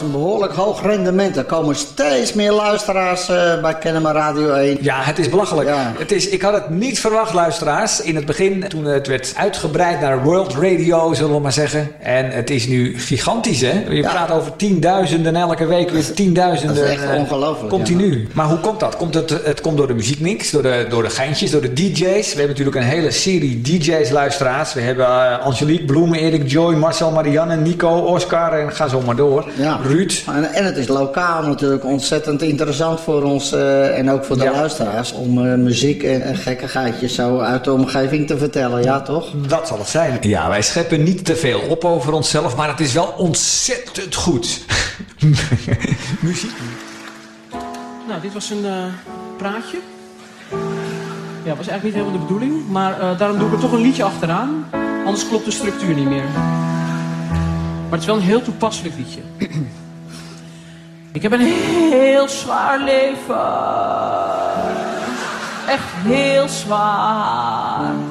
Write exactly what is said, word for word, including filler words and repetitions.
een behoorlijk hoog rendement. Er komen steeds meer luisteraars uh, bij Kennemer Radio één. Ja, het is belachelijk. Ja. Het is, ik had het niet verwacht, luisteraars. In het begin, toen het werd uitgebreid naar World Radio, zullen we maar zeggen. En het is nu gigantisch, hè? Je ja. praat over tienduizenden elke week. Weer tienduizenden. Dat is echt ongelooflijk. Continu. Ja. Maar hoe komt dat? Komt het, het komt door de muziekmix, door de, door de geintjes, door de D J's. We hebben natuurlijk een hele serie D J's, luisteraars. We hebben uh, Angelique, Bloem, Erik, Joy, Marcel, Marianne, Nico, Oscar en ga zo maar door. Ja. Ruud. En, en het is lokaal natuurlijk ontzettend interessant voor ons uh, en ook voor de ja. luisteraars om uh, muziek en, en gekkigheidjes zo uit de omgeving te vertellen, ja toch? Dat zal het zijn. Ja, wij scheppen niet te veel op over onszelf, maar het is wel ontzettend goed. Muziek. Nou, dit was een uh, praatje. Ja, was eigenlijk niet helemaal de bedoeling, maar uh, daarom doe ik er toch een liedje achteraan. Anders klopt de structuur niet meer. Maar het is wel een heel toepasselijk liedje. Ik heb een heel zwaar leven. Echt heel zwaar.